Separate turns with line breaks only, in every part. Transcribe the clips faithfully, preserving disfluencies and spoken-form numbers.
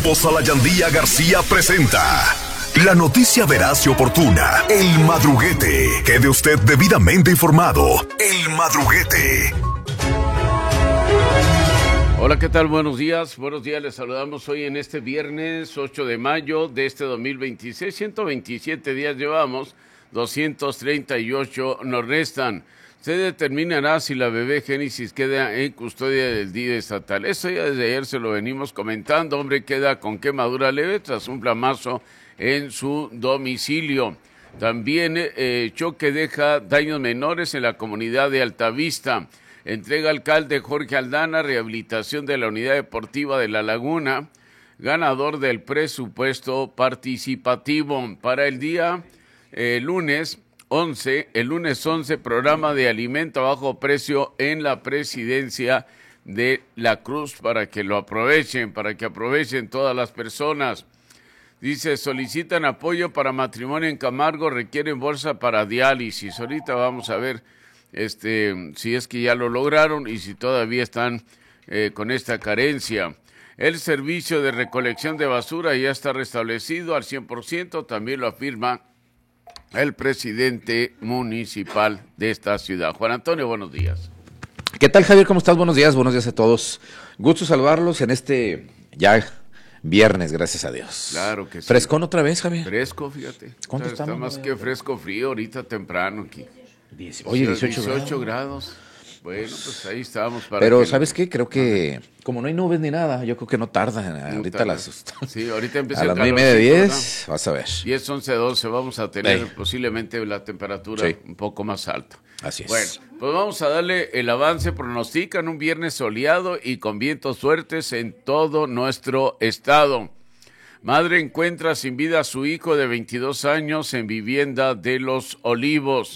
Grupo Salayandía García presenta la noticia veraz y oportuna, El Madruguete. Quede usted debidamente informado. El Madruguete.
Hola, ¿qué tal? Buenos días. Buenos días, les saludamos hoy en este viernes ocho de mayo de este dos mil veintiséis. ciento veintisiete días llevamos, doscientos treinta y ocho nos restan. Se determinará si la bebé Génesis queda en custodia del D I F estatal. Eso ya desde ayer se lo venimos comentando. Hombre queda con quemadura leve tras un plamazo en su domicilio. También eh, choque deja daños menores en la comunidad de Altavista. Entrega alcalde Jorge Aldana rehabilitación de la unidad deportiva de La Laguna. Ganador del presupuesto participativo para el día eh, lunes. once, el lunes once, programa de alimento a bajo precio en la presidencia de la Cruz para que lo aprovechen, para que aprovechen todas las personas. Dice, solicitan apoyo para matrimonio en Camargo, requieren bolsa para diálisis. Ahorita vamos a ver este, si es que ya lo lograron y si todavía están eh, con esta carencia. El servicio de recolección de basura ya está restablecido al cien por ciento, también lo afirma el presidente municipal de esta ciudad. Juan Antonio, buenos días.
¿Qué tal, Javier? ¿Cómo estás? Buenos días, buenos días a todos. Gusto saludarlos en este ya viernes, gracias a Dios.
Claro que sí.
¿Frescón otra vez, Javier?
Fresco, fíjate.
¿Cuánto
está,
estamos?
Está más que fresco frío ahorita temprano aquí.
diez, oye, dieciocho,
dieciocho
grados.
grados. Bueno, pues ahí estábamos. Para
Pero,
que
¿sabes
lo...
qué? Creo que, como no hay nubes ni nada, yo creo que no tarda.
No
ahorita
tarda.
las...
Sí, ahorita empieza
a
el
las nueve y media, diez, vas a ver.
diez, once, doce, vamos a tener
Ey.
posiblemente la temperatura
Sí.
un poco más alta.
Así es.
Bueno, pues vamos a darle el avance. Pronostican un viernes soleado y con vientos fuertes en todo nuestro estado. Madre encuentra sin vida a su hijo de veintidós años en vivienda de Los Olivos.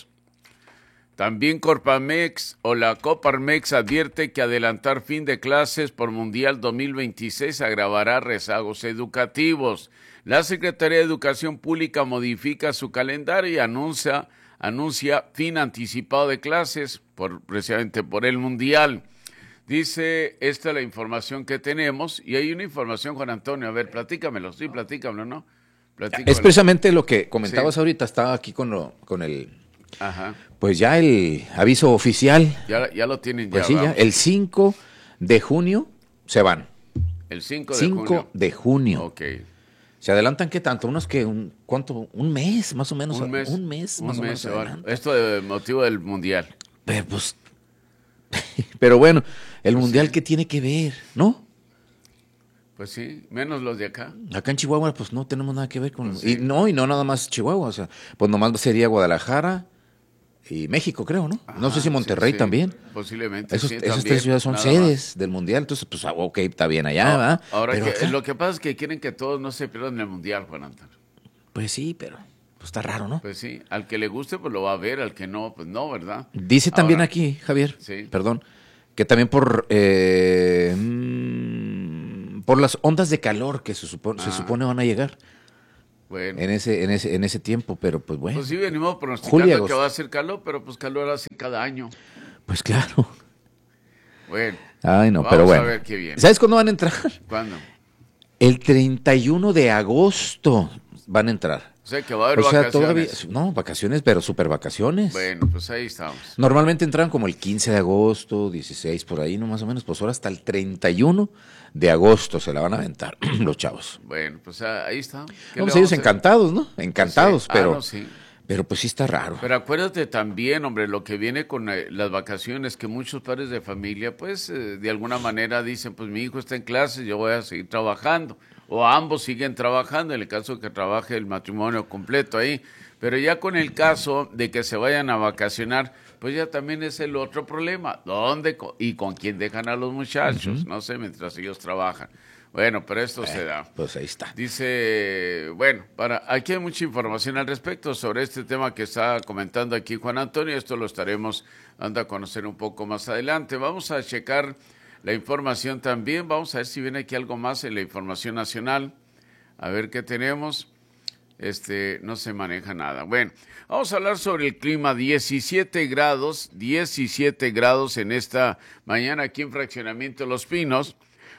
También Corpamex o la Coparmex advierte que adelantar fin de clases por Mundial dos mil veintiséis agravará rezagos educativos. La Secretaría de Educación Pública modifica su calendario y anuncia, anuncia fin anticipado de clases por, precisamente por el Mundial. Dice, esta es la información que tenemos, y hay una información, Juan Antonio, a ver, platícamelo, sí, platícamelo, ¿no? Platícamelo.
Es precisamente lo que comentabas
Sí.
ahorita, estaba aquí con, lo, con el,
Ajá,
pues ya el aviso oficial.
ya, ya lo tienen ya,
Pues sí, ya,
vamos.
el cinco de junio se van.
El cinco de
cinco
junio.
de junio.
Ok.
¿Se adelantan qué tanto? ¿Unos que un cuánto? Un mes, más o menos.
Un mes.
Un mes,
un
más o
mes
menos.
se
se
van.
adelantan.
Esto de motivo del Mundial.
Pero pues, pero bueno, el
Pues
mundial
sí.
¿qué tiene que ver? ¿No?
Pues sí, menos los de acá.
Acá en Chihuahua pues no tenemos nada que ver con...
Pues sí.
Y no, y no nada más Chihuahua, o sea, pues nomás sería Guadalajara y México, creo, ¿no? no sé si
Ah,
Monterrey
sí, sí.
también.
Posiblemente.
Esos,
sí,
esas
también,
tres ciudades son
nada
sedes
más.
del mundial, entonces pues ah, ok, está bien allá,
No,
¿verdad?
ahora
Pero
que,
acá,
lo que pasa es que quieren que todos no se pierdan el Mundial, Juan Antonio.
pues sí, pero pues está raro, ¿no?
Pues sí, al que le guste pues lo va a ver, al que no, pues no, ¿verdad?
Dice también
Ahora,
aquí, Javier,
Sí.
perdón, que también por eh, mm, por las ondas de calor que se supone, se
Ah.
supone van a llegar
Bueno,
en ese en ese en ese tiempo, pero pues bueno,
pues sí venimos pronosticando
Julio y
que
agosto.
va a ser calor, pero pues calor hace cada año.
pues claro.
Bueno,
Ay, no,
vamos
pero bueno.
a ver qué viene.
¿Sabes cuándo van a entrar?
¿Cuándo?
El treinta y uno de agosto van a entrar.
O sea que va a haber
O sea,
vacaciones.
todavía, no, vacaciones, pero super vacaciones.
Bueno, pues ahí estamos.
Normalmente entran como el quince de agosto, dieciséis por ahí, no más o menos, pues ahora hasta el treinta y uno de agosto se la van a aventar los chavos.
Bueno, pues ah, ahí está. ¿Qué
Vamos
le
ellos
a hacer?
encantados, ¿no? Encantados,
Sí. Ah,
pero,
no, sí.
pero pues sí está raro.
Pero acuérdate también, hombre, lo que viene con eh, las vacaciones, que muchos padres de familia, pues, eh, de alguna manera dicen, pues, mi hijo está en clase, yo voy a seguir trabajando. O ambos siguen trabajando, en el caso de que trabaje el matrimonio completo ahí. Pero ya con el caso de que se vayan a vacacionar, pues ya también es el otro problema. ¿Dónde co- y con quién dejan a los muchachos? No sé, mientras ellos trabajan. Bueno, pero esto se da.
Pues ahí está.
Dice, bueno, para aquí hay mucha información al respecto sobre este tema que está comentando aquí Juan Antonio. Esto lo estaremos dando a conocer un poco más adelante. Vamos a checar la información también. Vamos a ver si viene aquí algo más en la información nacional. A ver qué tenemos. Este, no se maneja nada. Bueno, vamos a hablar sobre el clima. diecisiete grados, diecisiete grados en esta mañana aquí en Fraccionamiento Los Pinos.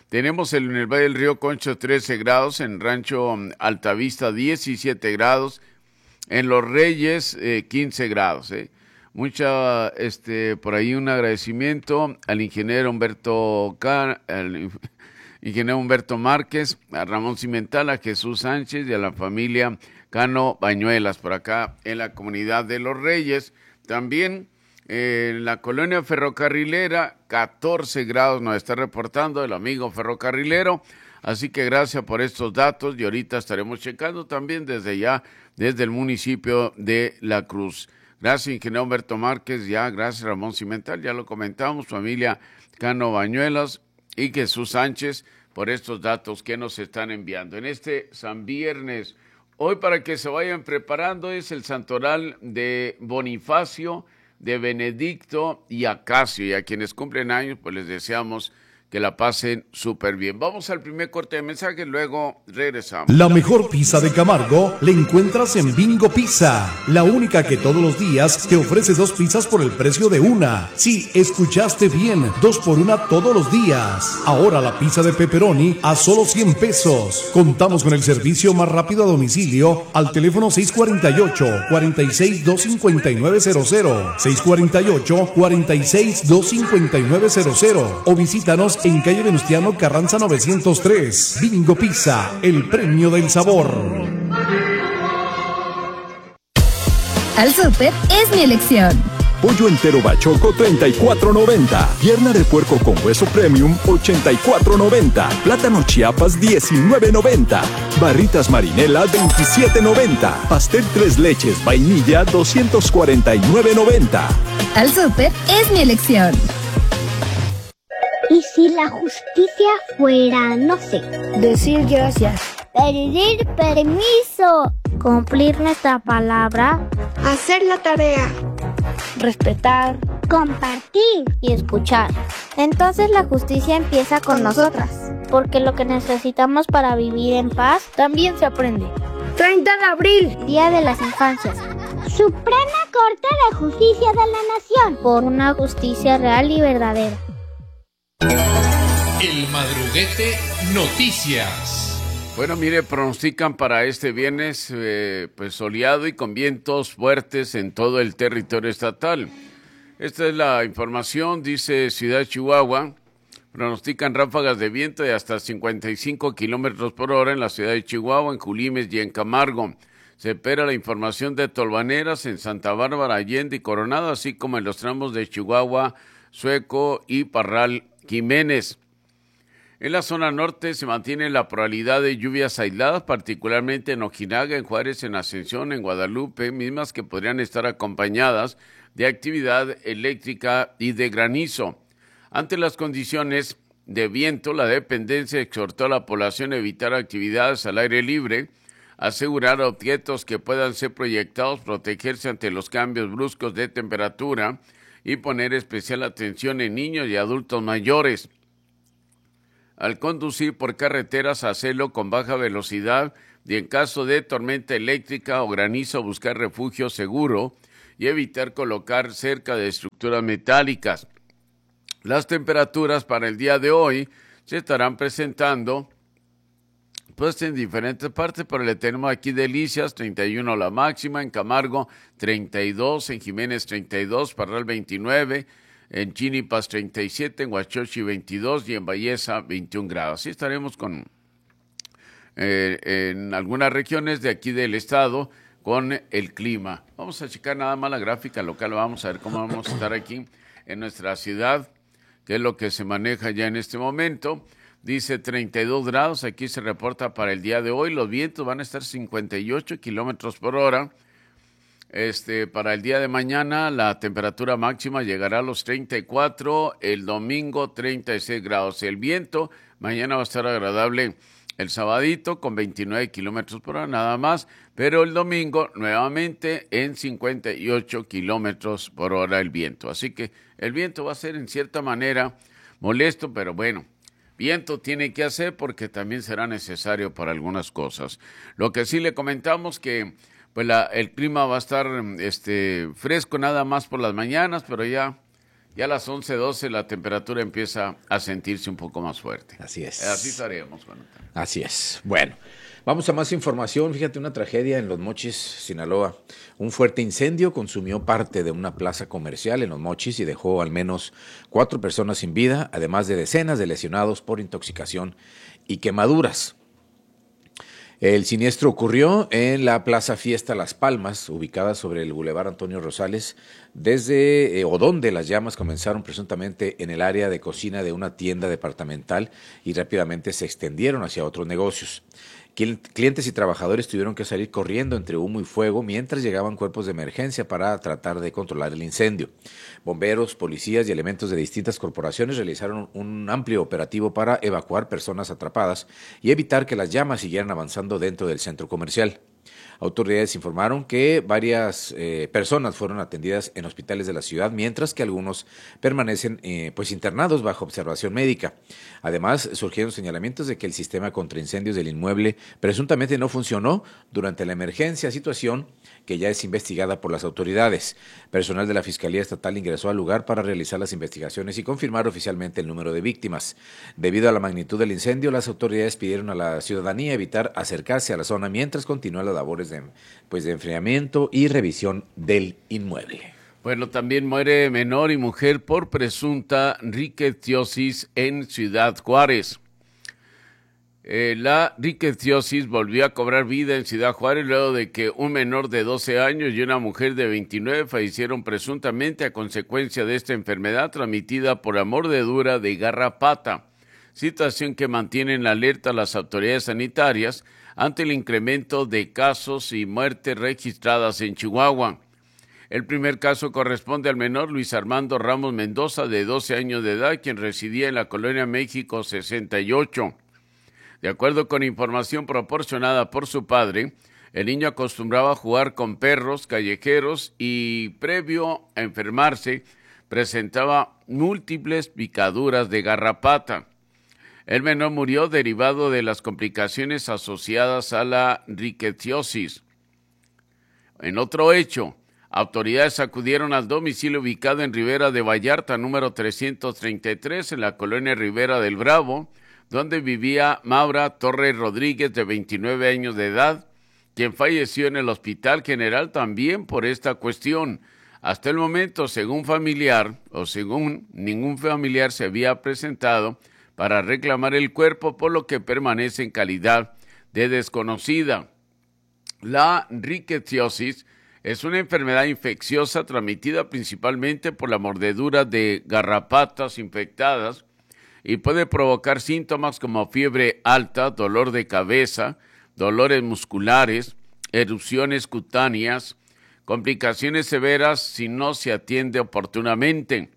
Tenemos en el Valle del Río Concho trece grados, en Rancho Altavista diecisiete grados, en Los Reyes eh, quince grados. ¿eh? Mucha, este, por ahí un agradecimiento al ingeniero Humberto Car, al ingeniero Humberto Márquez, a Ramón Cimental, a Jesús Sánchez y a la familia Cano Bañuelas, por acá en la comunidad de Los Reyes. También eh, en la colonia ferrocarrilera, catorce grados nos está reportando el amigo ferrocarrilero. Así que gracias por estos datos y ahorita estaremos checando también desde ya, desde el municipio de La Cruz. Gracias, ingeniero Humberto Márquez, ya, gracias Ramón Cimental, ya lo comentamos, familia Cano Bañuelas y Jesús Sánchez por estos datos que nos están enviando. En este San Viernes, hoy para que se vayan preparando es el santoral de Bonifacio, de Benedicto y Acacio, y a quienes cumplen años pues les deseamos que la pasen súper bien. Vamos al primer corte de mensajes, luego regresamos.
La mejor pizza de Camargo la encuentras en Bingo Pizza, la única que todos los días te ofrece dos pizzas por el precio de una. Sí, escuchaste bien, dos por una todos los días. Ahora la pizza de pepperoni a solo cien pesos. Contamos con el servicio más rápido a domicilio al teléfono seis cuatro ocho, cuatro seis dos, cinco nueve cero cero, seis cuatro ocho, cuatro seis dos, cinco nueve cero cero o visítanos en calle Venustiano Carranza novecientos tres. Bingo Pizza, el premio del sabor.
Al súper es mi elección.
Pollo entero bachoco treinta y cuatro noventa. Pierna de puerco con hueso premium ochenta y cuatro noventa. Plátano Chiapas diecinueve noventa. Barritas Marinela veintisiete noventa. Pastel tres leches vainilla doscientos cuarenta y nueve noventa.
Al súper es mi elección.
¿Y si la justicia fuera, no sé,
decir gracias,
pedir permiso, cumplir nuestra palabra,
hacer la tarea,
respetar, compartir y escuchar? Entonces la justicia empieza con nosotras, porque lo que necesitamos para vivir en paz también se aprende.
treinta de abril,
Día de las Infancias. Suprema Corte de Justicia de la Nación, por una justicia real y verdadera.
El Madruguete Noticias.
Bueno, mire, pronostican para este viernes eh, pues soleado y con vientos fuertes en todo el territorio estatal. Esta es la información, dice Ciudad Chihuahua. Pronostican ráfagas de viento de hasta cincuenta y cinco kilómetros por hora en la ciudad de Chihuahua, en Julimes y en Camargo. Se espera la información de tolvaneras en Santa Bárbara, Allende y Coronado, así como en los tramos de Chihuahua, Sueco y Parral Jiménez. En la zona norte se mantiene la probabilidad de lluvias aisladas, particularmente en Ojinaga, en Juárez, en Ascensión, en Guadalupe, mismas que podrían estar acompañadas de actividad eléctrica y de granizo. Ante las condiciones de viento, la dependencia exhortó a la población a evitar actividades al aire libre, asegurar objetos que puedan ser proyectados, protegerse ante los cambios bruscos de temperatura y poner especial atención en niños y adultos mayores. Al conducir por carreteras, hacerlo con baja velocidad y en caso de tormenta eléctrica o granizo, buscar refugio seguro y evitar colocar cerca de estructuras metálicas. Las temperaturas para el día de hoy se estarán presentando pues en diferentes partes, pero le tenemos aquí Delicias, treinta y uno la máxima, en Camargo treinta y dos, en Jiménez treinta y dos, Parral veintinueve, en Chinipas treinta y siete, en Huachochi veintidós y en Balleza veintiún grados. Así estaremos con eh, en algunas regiones de aquí del estado con el clima. Vamos a checar nada más la gráfica local, vamos a ver cómo vamos a estar aquí en nuestra ciudad, qué es lo que se maneja ya en este momento. Dice treinta y dos grados, aquí se reporta para el día de hoy. Los vientos van a estar cincuenta y ocho kilómetros por hora. Este, para el día de mañana la temperatura máxima llegará a los treinta y cuatro, el domingo treinta y seis grados. El viento mañana va a estar agradable el sabadito con veintinueve kilómetros por hora nada más, pero el domingo nuevamente en cincuenta y ocho kilómetros por hora el viento. Así que el viento va a ser en cierta manera molesto, pero bueno. Viento tiene que hacer porque también será necesario para algunas cosas. Lo que sí le comentamos que pues la, el clima va a estar este, fresco nada más por las mañanas, pero ya, Ya a las once, doce la temperatura empieza a sentirse un poco más fuerte.
Así es.
Así estaremos. Bueno,
Así es. Bueno, vamos a más información. Fíjate, una tragedia en Los Mochis, Sinaloa. Un fuerte incendio consumió parte de una plaza comercial en Los Mochis y dejó al menos cuatro personas sin vida, además de decenas de lesionados por intoxicación y quemaduras. El siniestro ocurrió en la Plaza Fiesta Las Palmas, ubicada sobre el Boulevard Antonio Rosales, desde eh, o donde las llamas comenzaron presuntamente en el área de cocina de una tienda departamental y rápidamente se extendieron hacia otros negocios. Clientes y trabajadores tuvieron que salir corriendo entre humo y fuego mientras llegaban cuerpos de emergencia para tratar de controlar el incendio. Bomberos, policías y elementos de distintas corporaciones realizaron un amplio operativo para evacuar personas atrapadas y evitar que las llamas siguieran avanzando dentro del centro comercial. Autoridades informaron que varias eh, personas fueron atendidas en hospitales de la ciudad, mientras que algunos permanecen eh, pues internados bajo observación médica. Además, surgieron señalamientos de que el sistema contra incendios del inmueble presuntamente no funcionó durante la emergencia, situación que ya es investigada por las autoridades. Personal de la Fiscalía Estatal ingresó al lugar para realizar las investigaciones y confirmar oficialmente el número de víctimas. Debido a la magnitud del incendio, las autoridades pidieron a la ciudadanía evitar acercarse a la zona mientras continúan las labores de, pues, de enfriamiento y revisión del inmueble.
Bueno, también muere menor y mujer por presunta riquetiosis en Ciudad Juárez. Eh, la riquetiosis volvió a cobrar vida en Ciudad Juárez luego de que un menor de doce años y una mujer de veintinueve fallecieron presuntamente a consecuencia de esta enfermedad transmitida por la mordedura de garrapata, situación que mantiene en alerta a las autoridades sanitarias ante el incremento de casos y muertes registradas en Chihuahua. El primer caso corresponde al menor Luis Armando Ramos Mendoza, de doce años de edad, quien residía en la Colonia México sesenta y ocho. De acuerdo con información proporcionada por su padre, el niño acostumbraba a jugar con perros callejeros y, previo a enfermarse, presentaba múltiples picaduras de garrapata. El menor murió derivado de las complicaciones asociadas a la riquetiosis. En otro hecho, autoridades acudieron al domicilio ubicado en Ribera de Vallarta, número trescientos treinta y tres, en la colonia Ribera del Bravo, donde vivía Maura Torres Rodríguez, de veintinueve años de edad, quien falleció en el Hospital General también por esta cuestión. Hasta el momento, según familiar, o según ningún familiar se había presentado para reclamar el cuerpo, por lo que permanece en calidad de desconocida. La riquetiosis es una enfermedad infecciosa transmitida principalmente por la mordedura de garrapatas infectadas y puede provocar síntomas como fiebre alta, dolor de cabeza, dolores musculares, erupciones cutáneas, complicaciones severas si no se atiende oportunamente.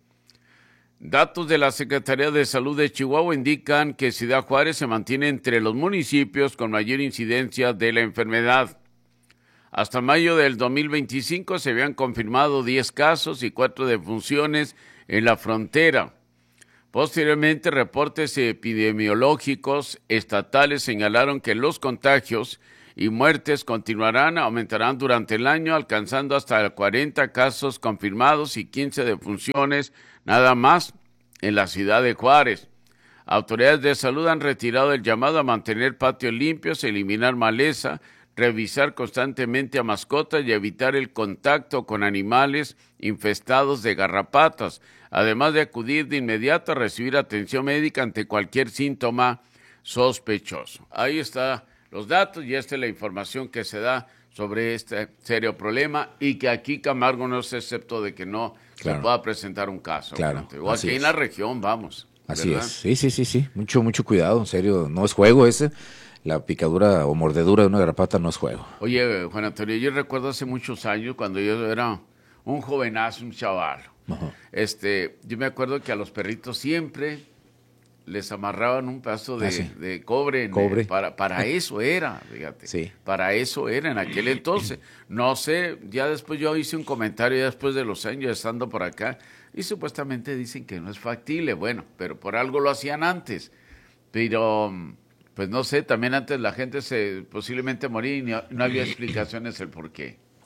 Datos de la Secretaría de Salud de Chihuahua indican que Ciudad Juárez se mantiene entre los municipios con mayor incidencia de la enfermedad. Hasta mayo del dos mil veinticinco se habían confirmado diez casos y cuatro defunciones en la frontera. Posteriormente, reportes epidemiológicos estatales señalaron que los contagios y muertes continuarán, aumentarán durante el año, alcanzando hasta cuarenta casos confirmados y quince defunciones nada más en la ciudad de Juárez. Autoridades de salud han retirado el llamado a mantener patios limpios, eliminar maleza, revisar constantemente a mascotas y evitar el contacto con animales infestados de garrapatas, además de acudir de inmediato a recibir atención médica ante cualquier síntoma sospechoso. Ahí están los datos y esta es la información que se da sobre este serio problema y que aquí Camargo no es excepto de que no claro. se pueda presentar un caso.
Claro,
o aquí es. en la región, vamos.
Así
¿verdad?
es, sí, sí, sí, sí, mucho, mucho cuidado, en serio, no es juego ese. La picadura o mordedura de una garrapata no es juego.
Oye, Juan Antonio, yo recuerdo hace muchos años cuando yo era un jovenazo, un chaval. Uh-huh. Este, yo me acuerdo que a los perritos siempre les amarraban un pedazo de, ah, sí. de cobre. En
cobre.
El, para, para eso era, fíjate.
Sí.
Para eso era en aquel entonces. No sé, ya después yo hice un comentario, ya después de los años estando por acá, y supuestamente dicen que no es factible. Bueno, pero por algo lo hacían antes. Pero... pues no sé, también antes la gente se posiblemente moría y no, no había explicaciones el por qué.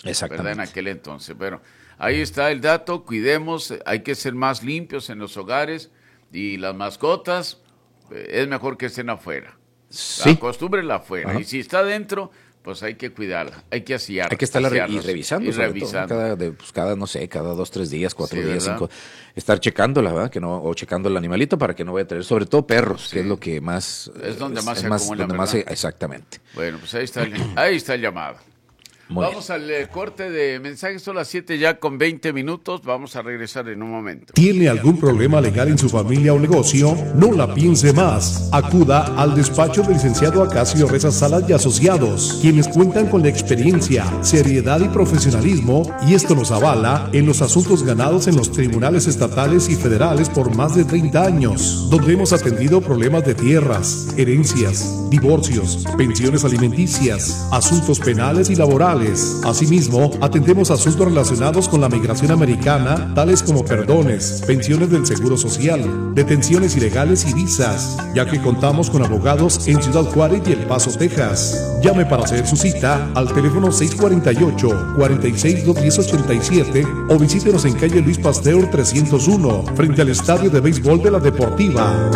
Exactamente.
¿verdad? En aquel entonces. Pero ahí está el dato, cuidemos, hay que ser más limpios en los hogares y las mascotas eh, es mejor que estén afuera.
Sí.
Acostúmbrenla afuera.
Ajá.
Y si está dentro, pues hay que cuidarla, hay que asearla.
Hay que estarla re- y
asearlas,
revisando,
y
sobre
revisando.
todo, cada, de, pues, cada, no sé, cada dos, tres días, cuatro
Sí,
días,
¿verdad?
cinco. Estar checándola, ¿verdad? Que no, o checando el animalito para que no vaya a tener, sobre todo perros,
Sí.
que es lo que más...
Es donde más
es
se acumula,
donde más se-
¿verdad?
exactamente.
Bueno, pues ahí está el, ahí está el llamado.
Muy
Vamos al eh, corte de mensajes, son las siete ya con veinte minutos, vamos a regresar en un momento.
¿Tiene algún problema legal en su familia o negocio? No la piense más. Acuda al despacho del licenciado Acacio Reza Salas y Asociados, quienes cuentan con la experiencia, seriedad y profesionalismo, y esto nos avala en los asuntos ganados en los tribunales estatales y federales por más de treinta años, donde hemos atendido problemas de tierras, herencias, divorcios, pensiones alimenticias, asuntos penales y laborales. Asimismo, atendemos asuntos relacionados con la migración americana, tales como perdones, pensiones del Seguro Social, detenciones ilegales y visas, ya que contamos con abogados en Ciudad Juárez y El Paso, Texas. Llame para hacer su cita al teléfono seis cuatro ocho, cuatro seis dos, uno cero ocho siete o visítenos en calle Luis Pasteur trescientos uno, frente al Estadio de Béisbol de la Deportiva.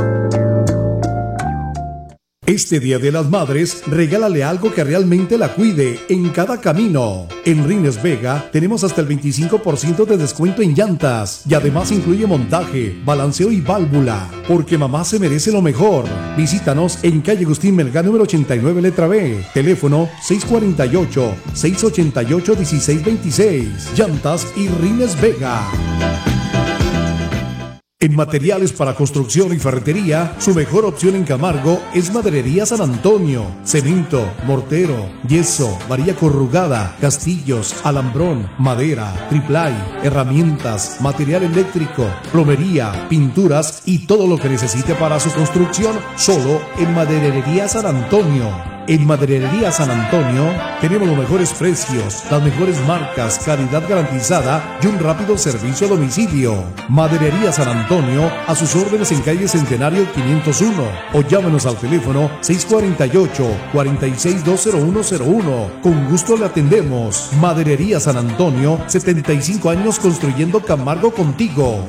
Este Día de las Madres, regálale algo que realmente la cuide en cada camino. En Rines Vega tenemos hasta el veinticinco por ciento de descuento en llantas y además incluye montaje, balanceo y válvula, porque mamá se merece lo mejor. Visítanos en calle Agustín Melgar número ochenta y nueve, letra B. Teléfono seis cuatro ocho, seis ocho ocho, uno seis dos seis. Llantas y Rines Vega. En materiales para construcción y ferretería, su mejor opción en Camargo es Maderería San Antonio. Cemento, mortero, yeso, varilla corrugada, castillos, alambrón, madera, triplay, herramientas, material eléctrico, plomería, pinturas y todo lo que necesite para su construcción, solo en Maderería San Antonio. En Maderería San Antonio tenemos los mejores precios, las mejores marcas, calidad garantizada y un rápido servicio a domicilio. Maderería San Antonio, a sus órdenes en calle Centenario quinientos uno o llámenos al teléfono seis cuatro ocho, cuatro seis dos, cero uno cero uno. Con gusto le atendemos. Maderería San Antonio, setenta y cinco años construyendo Camargo contigo.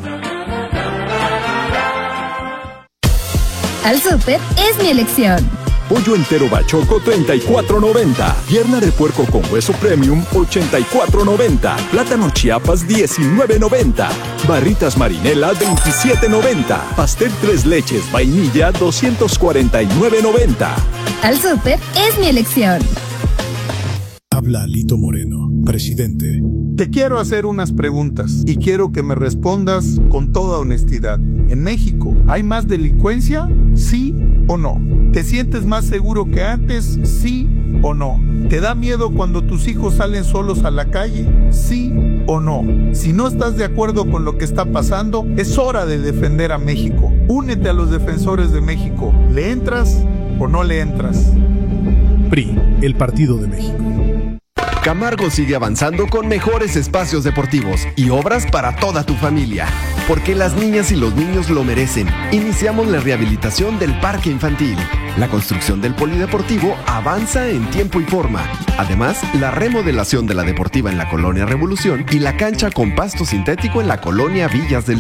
Al súper es mi elección.
Pollo entero Bachoco treinta y cuatro noventa. Pierna de puerco con hueso premium ochenta y cuatro noventa. Plátano Chiapas diecinueve noventa. Barritas Marinela veintisiete noventa. Pastel tres leches vainilla doscientos cuarenta y nueve noventa.
Al súper es mi elección.
Habla Lito Moreno, presidente.
Te quiero hacer unas preguntas y quiero que me respondas con toda honestidad. ¿En México hay más delincuencia? ¿Sí o no? ¿Te sientes más seguro que antes? ¿Sí o no? ¿Te da miedo cuando tus hijos salen solos a la calle? ¿Sí o no? Si no estás de acuerdo con lo que está pasando, es hora de defender a México. Únete a los defensores de México. ¿Le entras o no le entras?
P R I, el Partido de México.
Camargo sigue avanzando con mejores espacios deportivos y obras para toda tu familia, porque las niñas y los niños lo merecen. Iniciamos la rehabilitación del parque infantil. La construcción del polideportivo avanza en tiempo y forma. Además, la remodelación de la deportiva en la Colonia Revolución y la cancha con pasto sintético en la Colonia Villas del